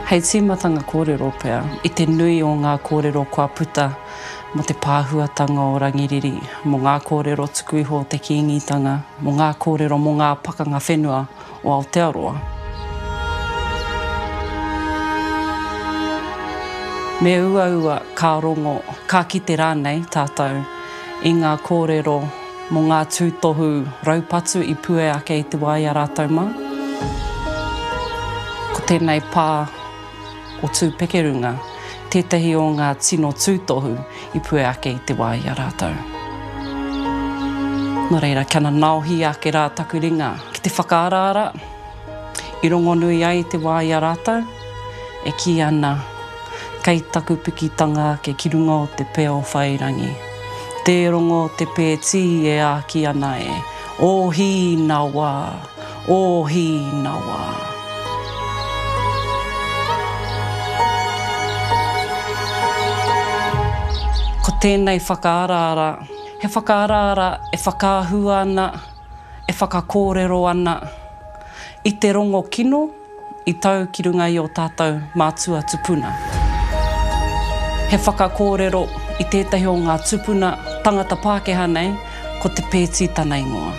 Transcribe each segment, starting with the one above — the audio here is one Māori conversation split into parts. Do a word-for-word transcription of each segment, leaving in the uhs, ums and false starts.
Hei tīmatanga kōrero pea, i te nui o ngā kōrero kua puta mo te pāhuatanga o rangiriri, mo ngā kōrero tuku iho te kīngitanga, mo ngā kōrero mo ngā pakanga whenua o Aotearoa. Me ua ua ka rongo, ka kite rānei tātou, i ngā kōrero mo ngā tūtohu raupatu i pue ake i te waia rātou mā. Ko tēnei pā o tūpekerunga, tētahi o ngā tino tūtohu i pue ake i te waia rātou. Nō reira, kia naohi ake rā taku ringa ki te whakaarara, i rongo nui ai te waia rātou, e ki ana kei taku pikitanga ke ki runga o te peo whairangi. Te rongo te pēti e a ki ana e, o hi na wā, o hi na wā. Ko tēnei whakaarara, he whakaarara e whakāhua ana, e whakakōrero ana, i te rongo kino, i tau ki runga i o tātou mātua tupuna. He whakakōrero i tētahi o ngā tupuna tangata Pākehā nei, ko te pēti tāna ingoa.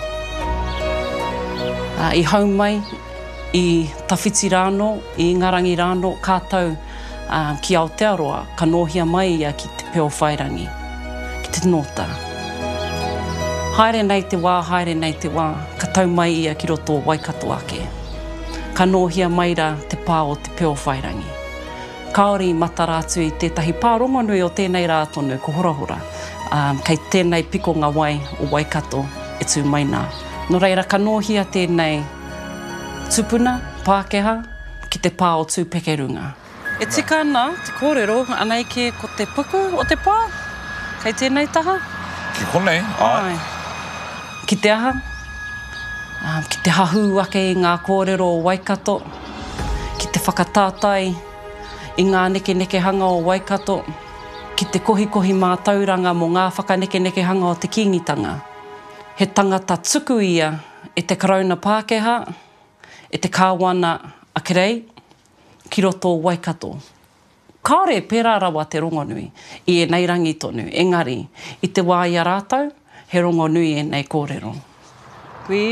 Uh, I hau mai, i Tawhiti rāno, i Ingarangi rāno, kātou uh, ki Aotearoa, ka nōhia mai ia ki te peo whairangi, ki te nota. Haere nei te wā, haere nei te wā, ka tau mai ia ki roto o Waikato ake. Ka nōhia mai rā te pā o te peo whairangi. Kāore i matarātu i tētahi pārongo nui o tēnei rā tonu, ko horahora, um, kei tēnei pikonga wai o Waikato e tū mai nā. Nō reira, ka nōhia tēnei tupuna, Pākehā, ki te pā o tūpekerunga. E tika ana, te kōrero, anei ke ko te puku o te pā, kei tēnei taha? Ki konei, ai. Ki te aha, um, ki te hahu ake i ngā kōrero o Waikato, ki te whakatātai, i ngā neke-neke hanga o Waikato, ki te kohi-kohi mā tauranga mo ngā whakaneke-neke hanga o te kīngitanga. He tangata tuku ia e te karauna Pākehā, e te kāwana Akirei, ki roto o Waikato. Kāore pērā rawa te rongonui i e nei rangi tonu, engari, i te wāia rātou, he rongonui e nei kōrero.